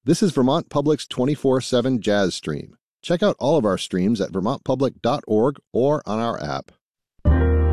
This is Vermont Public's 24/7 Jazz Stream. Check out all of our streams at vermontpublic.org or on our app.